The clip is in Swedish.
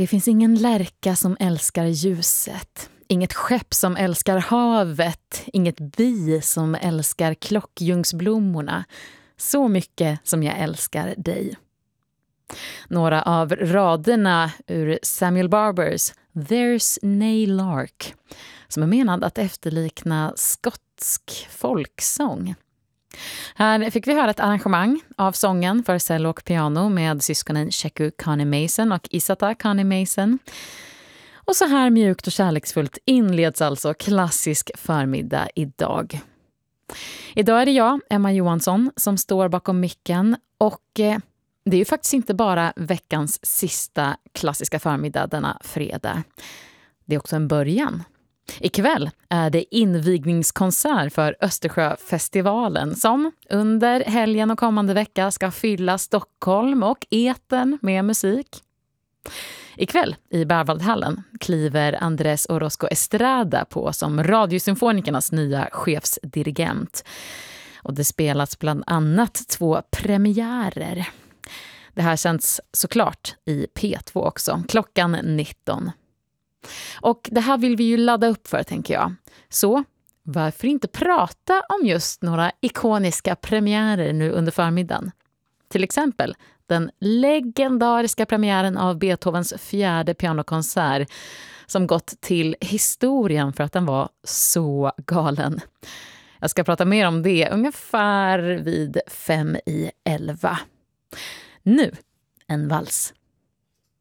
Det finns ingen lärka som älskar ljuset, inget skepp som älskar havet, inget bi som älskar klockljungsblommorna, så mycket som jag älskar dig. Några av raderna ur Samuel Barbers There's Nay Lark, som är menad att efterlikna skotsk folksång. Här fick vi höra ett arrangemang av sången för cello och piano med syskonen Sheku Kanemason och Isata Kanemason. Och så här mjukt och kärleksfullt inleds alltså klassisk förmiddag idag. Idag är det jag, Emma Johansson, som står bakom micken och det är ju faktiskt inte bara veckans sista klassiska förmiddag denna fredag. Det är också en början. Ikväll är det invigningskonsert för Östersjöfestivalen som under helgen och kommande vecka ska fylla Stockholm och etern med musik. Ikväll i Berwaldhallen kliver Andrés Orozco Estrada på som Radiosymfonikernas nya chefsdirigent. Och det spelas bland annat 2 premiärer. Det här känns såklart i P2 också, klockan 19. Och det här vill vi ju ladda upp för, tänker jag. Så varför inte prata om just några ikoniska premiärer nu under förmiddagen? Till exempel den legendariska premiären av Beethovens 4:e pianokonsert som gått till historien för att den var så galen. Jag ska prata mer om det ungefär vid 5:50. Nu en vals.